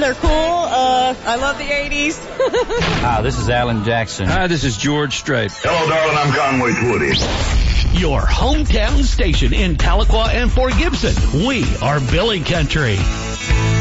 They're cool. I love the 80s. Hi, this is Alan Jackson. Hi, this is George Strait. Hello, darling. I'm Conway Twitty. Your hometown station in Tahlequah and Fort Gibson. We are Billy Country.